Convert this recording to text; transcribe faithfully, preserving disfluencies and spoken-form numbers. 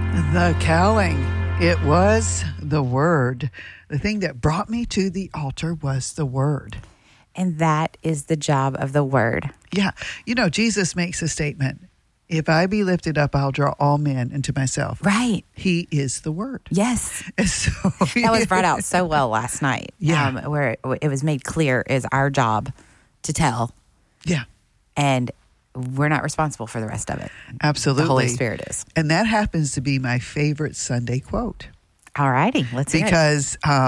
The calling. It was the word. The thing that brought me to the altar was the word. And that is the job of the word. Yeah. You know, Jesus makes a statement. If I be lifted up, I'll draw all men into myself. Right. He is the word. Yes. And so, That was brought out so well last night. Yeah. Um, where it, it was made clear is our job to tell. Yeah. And we're not responsible for the rest of it. Absolutely. The Holy Spirit is. And that happens to be my favorite Sunday quote. All righty. Let's hear it. Because um,